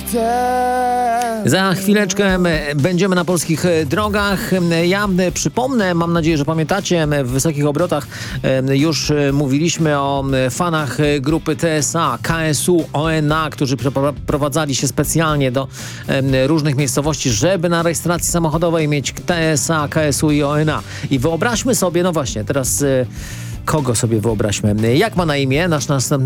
Za chwileczkę będziemy na polskich drogach. Ja przypomnę, mam nadzieję, że pamiętacie, w Wysokich Obrotach już mówiliśmy o fanach grupy TSA, KSU, ONA, którzy przeprowadzali się specjalnie do różnych miejscowości, żeby na rejestracji samochodowej mieć TSA, KSU i ONA. I wyobraźmy sobie, no właśnie, teraz kogo sobie wyobraźmy? Jak ma na imię nasz następny